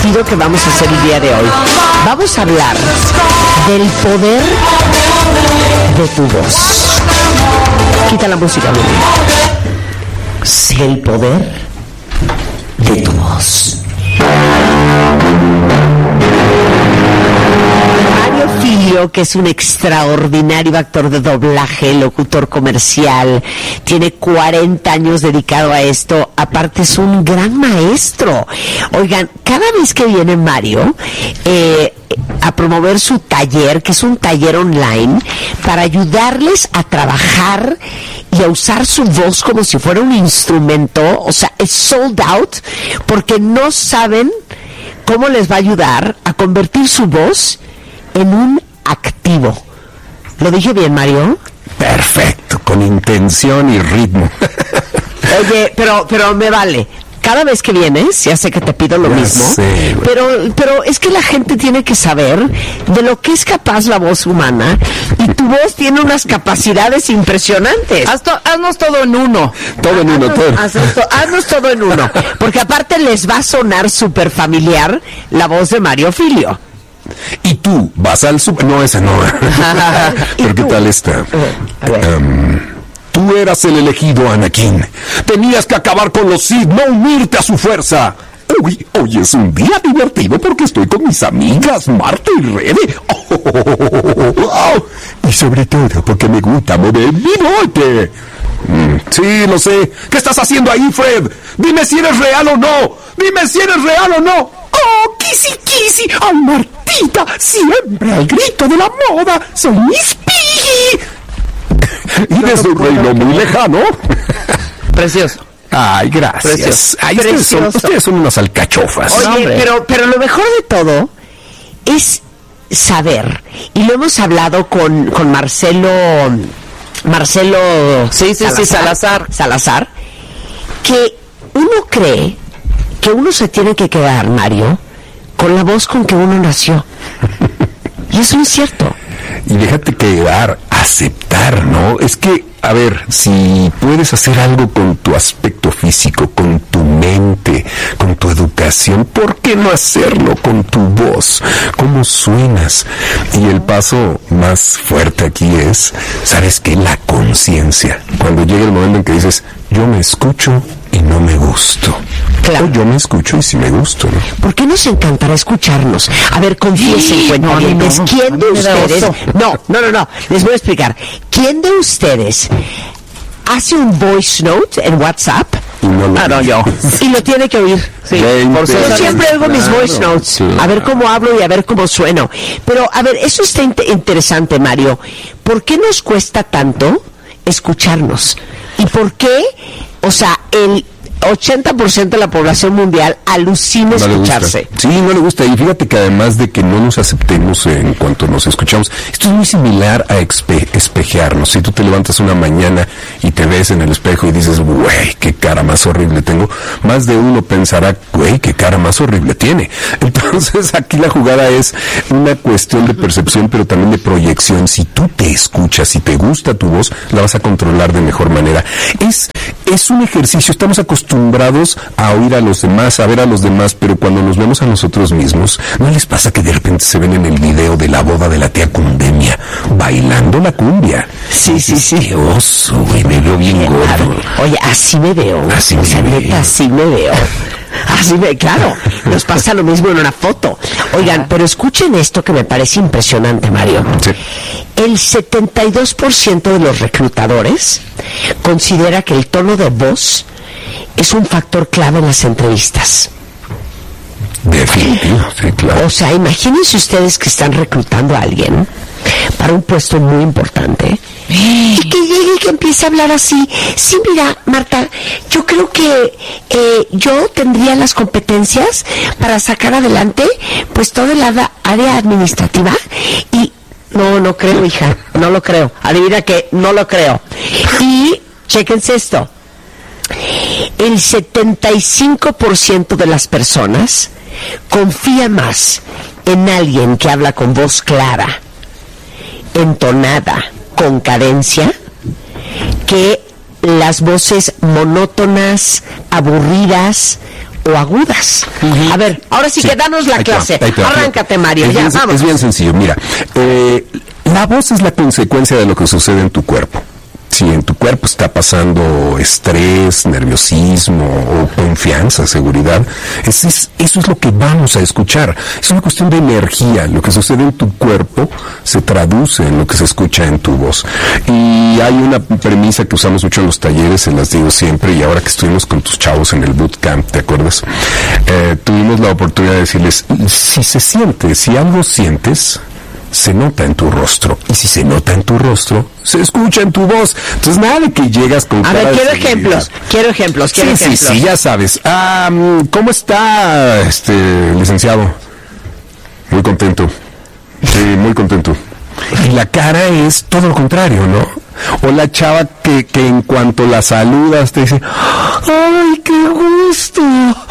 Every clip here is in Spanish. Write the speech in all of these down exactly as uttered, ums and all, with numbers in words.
divertido que vamos a hacer el día de hoy. Vamos a hablar del poder de tu voz. Quita la música, Willy. El poder de tu voz. Mario Filio, que es un extraordinario actor de doblaje, locutor comercial, tiene cuarenta años dedicado a esto, aparte es un gran maestro. Oigan, cada vez que viene Mario eh, a promover su taller, que es un taller online, para ayudarles a trabajar y a usar su voz como si fuera un instrumento, o sea, es sold out, porque no saben cómo les va a ayudar a convertir su voz en un activo. ¿Lo dije bien, Mario? Perfecto, con intención y ritmo. Oye, pero, pero me vale. Cada vez que vienes, ya sé que te pido lo ya mismo, sé, pero, pero es que la gente tiene que saber de lo que es capaz la voz humana, y tu voz tiene unas capacidades impresionantes. Haz to, haznos todo en uno. Todo en uno, haznos, todo. Haznos, to, haznos todo en uno, porque aparte les va a sonar súper familiar la voz de Mario Filio. Y tú vas al super... No, esa no. Pero ¿qué tal esta? Um, tú eras el elegido, Anakin. Tenías que acabar con los Sith, no unirte a su fuerza. Uy, hoy es un día divertido porque estoy con mis amigas Marta y Rebe. Oh, oh, oh, oh, oh. Y sobre todo porque me gusta mover mi bote. Mm, sí, lo sé. ¿Qué estás haciendo ahí, Fred? Dime si eres real o no. Dime si eres real o no. ¡Oh, Kissy Kissy! ¡Ay, Martita! Siempre al grito de la moda. ¡Soy Miss Piggy! Y desde un reino muy lejano. Precioso. Ay, gracias. Precioso. Ay, ustedes son, Precioso. ustedes son unas alcachofas. Oye, No, hombre. pero, pero lo mejor de todo es saber, y lo hemos hablado con, con Marcelo, Marcelo Sí, sí, sí, Salazar. Salazar, que uno cree que uno se tiene que quedar, Mario, con la voz con que uno nació. Y eso no es cierto. Y déjate quedar, aceptar, ¿no? Es que, a ver, si puedes hacer algo con tu aspecto físico, con tu mente, con tu educación, ¿por qué no hacerlo con tu voz? ¿Cómo suenas? Y el paso más fuerte aquí es, ¿sabes qué? La conciencia. Cuando llega el momento en que dices, yo me escucho y no me gusto. Claro. O yo me escucho y sí me gusto, ¿no? ¿Por qué nos encantará escucharnos? A ver, confiesen, Sí, cuentavientes, no, no, ¿quién a de mí me da ustedes? oso. No, no, no, no, les voy a explicar. ¿Quién de ustedes hace un voice note en WhatsApp Y no lo Ah, no, yo. y lo tiene que oír? Sí, Veinte. por Yo ser siempre oigo mis Claro, voice notes, claro. a ver cómo hablo y a ver cómo sueno. Pero, a ver, eso está in- interesante, Mario. ¿Por qué nos cuesta tanto escucharnos? ¿Y por qué, o sea, el ochenta por ciento de la población mundial alucina No le gusta. escucharse? Sí, no le gusta. Y fíjate que además de que no nos aceptemos en cuanto nos escuchamos, esto es muy similar a expe- espejearnos. Si tú te levantas una mañana y te ves en el espejo y dices, güey, qué cara más horrible tengo, más de uno pensará, güey, qué cara más horrible tiene. Entonces aquí la jugada es una cuestión de percepción, pero también de proyección. Si tú te escuchas, si te gusta tu voz, la vas a controlar de mejor manera. Es, es un ejercicio, estamos acostumbrados a oír a los demás, a ver a los demás, pero cuando nos vemos a nosotros mismos, ¿no les pasa que de repente se ven en el video de la boda de la tía Cundemia bailando la cumbia? Sí, sí, sí. Qué oso, güey, me veo bien gordo. Oye, así me veo. Así o me sea, veo. neta, así me veo. Así me, claro, nos pasa lo mismo en una foto. Oigan, pero escuchen esto que me parece impresionante, Mario. Sí. El setenta y dos por ciento de los reclutadores considera que el tono de voz es un factor clave en las entrevistas. Definitivo, sí, claro. O sea, imagínense ustedes que están reclutando a alguien para un puesto muy importante y que llegue y que empiece a hablar así. Sí, mira, Marta, yo creo que eh, yo tendría las competencias para sacar adelante pues toda la da- área administrativa y no, no creo, hija, no lo creo. Adivina que no lo creo. Y chéquense esto. El setenta y cinco por ciento de las personas confía más en alguien que habla con voz clara, entonada, con cadencia, que las voces monótonas, aburridas o agudas. Uh-huh. A ver, ahora sí, sí. que danos la ahí clase. Te va, Arráncate, Mario, es ya, bien, vamos. Es bien sencillo, mira. Eh, la voz es la consecuencia de lo que sucede en tu cuerpo. Si en tu cuerpo está pasando estrés, nerviosismo o confianza, seguridad, es, es, eso es lo que vamos a escuchar. Es una cuestión de energía. Lo que sucede en tu cuerpo se traduce en lo que se escucha en tu voz. Y hay una premisa que usamos mucho en los talleres, se las digo siempre, y ahora que estuvimos con tus chavos en el bootcamp, ¿te acuerdas? Eh, tuvimos la oportunidad de decirles, si se siente, si algo sientes, se nota en tu rostro, y si se nota en tu rostro, se escucha en tu voz. Entonces nada de que llegas con a ver, quiero ejemplos, quiero ejemplos, quiero sí, ejemplos. Sí, sí, ya sabes. Um, ¿Cómo está, este, licenciado? Muy contento. Sí, muy contento. Y la cara es todo lo contrario, ¿no? O la chava que, que en cuanto la saludas te dice, ¡ay, qué gusto!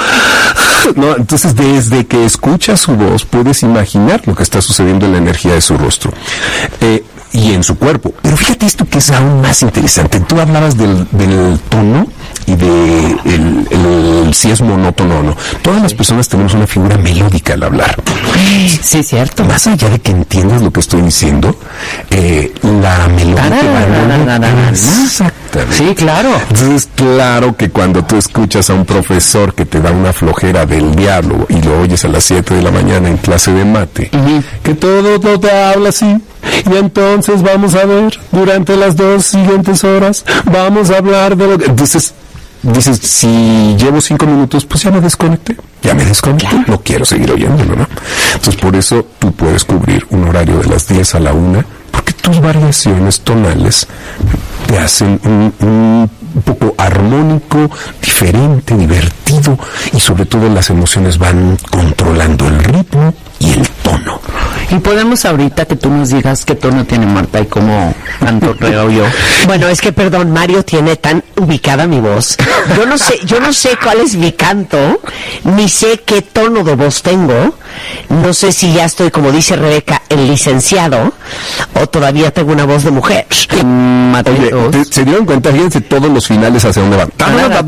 No, entonces desde que escuchas su voz puedes imaginar lo que está sucediendo en la energía de su rostro eh, y en su cuerpo. Pero fíjate esto que es aún más interesante. Tú hablabas del, del tono y de el, el, el, si es monótono o no. Todas las personas tenemos una figura melódica al hablar. Sí, cierto. Más allá de que entiendas lo que estoy diciendo, eh, la melodía... Exactamente. Sí, claro. Entonces, claro que cuando tú escuchas a un profesor que te da una flojera del diablo y lo oyes a las siete de la mañana en clase de mate, uh-huh. que todo, todo te habla así, y entonces vamos a ver, durante las dos siguientes horas, vamos a hablar de lo que... Entonces, dices, si llevo cinco minutos, pues ya me desconecté, ya me desconecté, claro. No quiero seguir oyéndolo, ¿no? Entonces, por eso tú puedes cubrir un horario de las diez a la una, porque tus variaciones tonales te hacen un, un poco armónico, diferente, divertido, y sobre todo las emociones van controlando el ritmo y el tono. Y podemos ahorita que tú nos digas qué tono tiene Marta y cómo cantorreo yo. Bueno, es que perdón, Mario tiene tan ubicada mi voz. Yo no sé, yo no sé cuál es mi canto, ni sé qué tono de voz tengo. No sé si ya estoy, como dice Rebeca, el licenciado, o todavía tengo una voz de mujer. Oye, ¿te, ¿se dieron cuenta? Fíjense todos los finales hacia dónde van.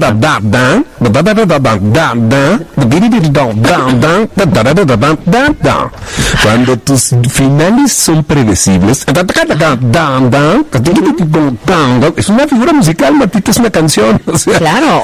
Cuando tus finales son predecibles, es una figura musical, Matita, es una canción. O sea, claro,